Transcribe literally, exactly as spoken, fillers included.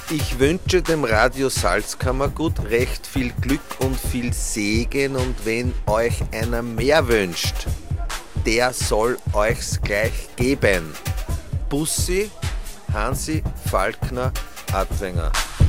Ich wünsche dem Radio Salzkammergut recht viel Glück und viel Segen, und wenn euch einer mehr wünscht, der soll euch's gleich geben. Bussi, Hansi Falkner, Adwenger.